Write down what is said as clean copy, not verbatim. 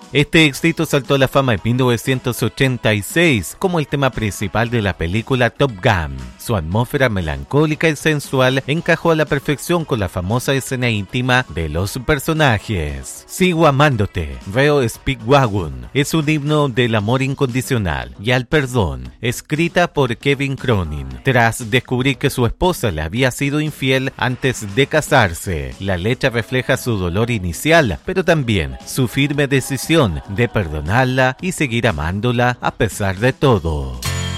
Este éxito saltó a la fama en 1986 como el tema principal de la película Top Gun. Su atmósfera melancólica y sensual encajó a la perfección con la famosa escena íntima de los personajes. Sigo amándote, veo Speedwagon, es un himno del amor incondicional y al perdón, escrita por Kevin Cronin. Tras descubrir que su esposa le había sido infiel antes de casarse, la letra refleja su dolor inicial, pero también su firme decisión de perdonarla y seguir amándola a pesar de todo.